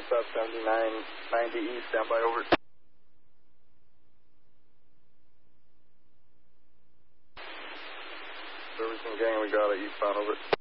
South 7990 East, stand by, over. Service and gang, we got it, eastbound, over.